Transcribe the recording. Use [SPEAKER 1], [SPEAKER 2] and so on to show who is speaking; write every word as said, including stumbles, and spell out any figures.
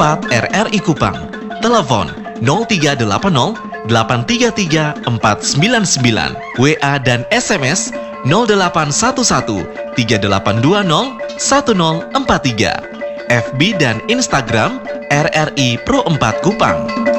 [SPEAKER 1] empat R R I Kupang. Telepon nol tiga delapan nol delapan tiga tiga empat sembilan sembilan. W A dan S M S nol delapan satu satu tiga delapan dua nol satu nol empat tiga. F B dan Instagram R R I Pro empat Kupang.